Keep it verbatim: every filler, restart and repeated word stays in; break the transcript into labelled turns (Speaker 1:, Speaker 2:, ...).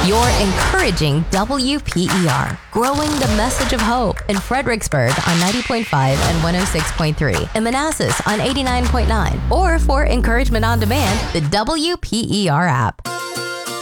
Speaker 1: You're encouraging W P E R, growing the message of hope in Fredericksburg on ninety point five and one oh six point three, in Manassas on eighty-nine point nine, or for encouragement on demand, the W P E R app.